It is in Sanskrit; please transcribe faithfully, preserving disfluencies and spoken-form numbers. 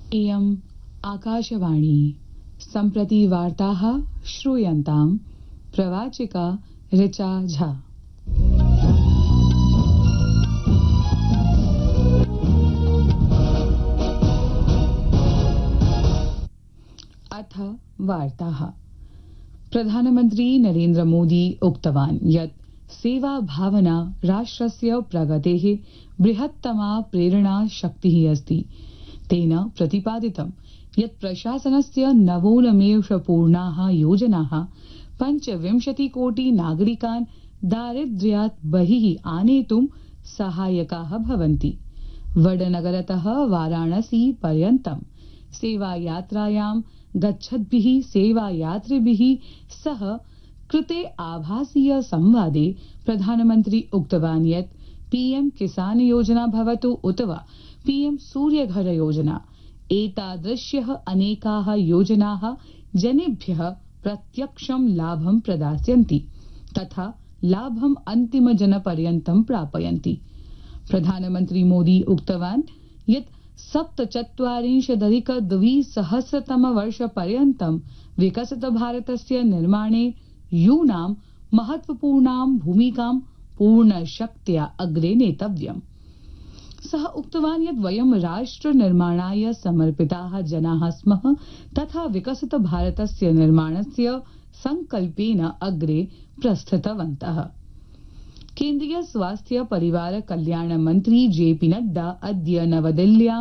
इयम् आकाशवाणी सम्प्रति वार्ताः श्रूयन्ताम् प्रवाचिका ऋचा झा। अथ वार्ताः। प्रधानमन्त्री नरेन्द्र मोदी उक्तवान् यत् सेवा भावना राष्ट्रस्य प्रगतेः बृहत्तमा प्रेरणा शक्तिः अस्ति। तेन प्रतिपादितं यत् प्रशासनस्य नवोन्मेषपूर्णाः योजनाः पञ्चविंशति कोटि नागरिकान् दारिद्र्यात् बहिः आनेतुं सहायकाः भवन्ति। वडनगरतः वाराणसी पर्यन्तं सेवायात्रायां गच्छद्भिः सेवायात्रिभिः सह कृते आभासीय संवादे प्रधानमन्त्री उक्तवान् यत् पीएम किसान योजना भवतु उत वा पीएम सूर्यघर योजना, एतादृश्यः अनेकाः योजनाः जनेभ्यः प्रत्यक्षं लाभं प्रदास्यन्ति तथा लाभं अन्तिमजनपर्यन्तं प्रापयन्ति। प्रधानमन्त्री मोदी उक्तवान् यत् सप्तचत्वारिंशदधिक द्विसहस्रतमवर्षपर्यन्तं विकसितभारतस्य निर्माणे यूनां महत्वपूर्णां भूमिकां पूर्णशक्त्या अग्रे नेतव्यम्। सः उक्तवान् यत् वयं राष्ट्रनिर्माणाय समर्पिताः जनाः स्मः तथा विकसितभारतस्य निर्माणस्य संकल्पेन अग्रे प्रस्थितवन्तः। केन्द्रीय स्वास्थ्य परिवार कल्याण मन्त्री जेपी नड्डा अद्य नवदिल्ल्यां